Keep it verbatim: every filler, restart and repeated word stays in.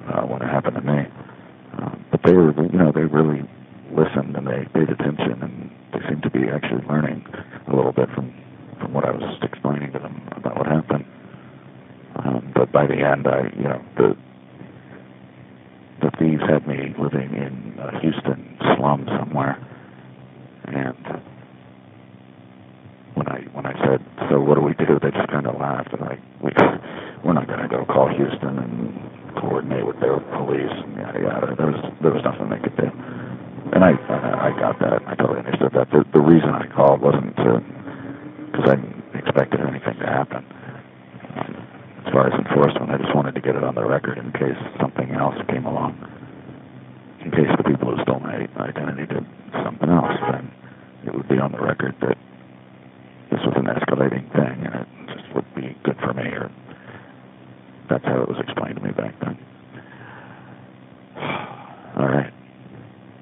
uh, when it happened to me. Uh, but they were, you know, they really listened and they paid attention, and they seemed to be actually learning a little bit from, from what I was explaining to them about what happened. Um, but by the end, I, you know, the the thieves had me living in uh, Houston slum somewhere, and when I when I said, "So what do we do?" they just kind of laughed, and I, we, we're not going to go call Houston and coordinate with their police and yada yada. There was there was nothing they could do, and I I, I got that. I totally understood that. The, the reason I called wasn't to because I didn't expected anything to happen. Um, as far as enforcement, I just wanted to get it on the record in case something else came along. In case the people who stole my identity did something else, then it would be on the record that this was an escalating thing, and it just would be good for me, or that's how it was explained to me back then.